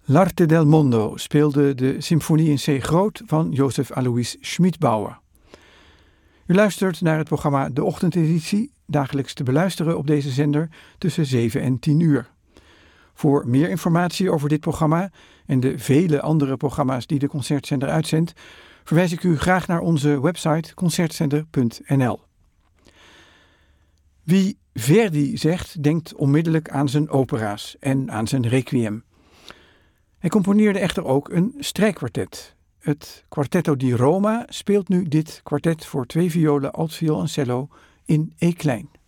L'Arte del Mondo speelde de symfonie in C groot van Joseph Alois Schmidbauer. U luistert naar het programma De Ochtendeditie, dagelijks te beluisteren op deze zender tussen 7 en 10 uur. Voor meer informatie over dit programma en de vele andere programma's die de Concertzender uitzendt, verwijs ik u graag naar onze website concertzender.nl. Wie Verdi zegt, denkt onmiddellijk aan zijn opera's en aan zijn requiem. Hij componeerde echter ook een strijkkwartet. Het Quartetto di Roma speelt nu dit kwartet voor 2 violen, altviool en cello in E klein.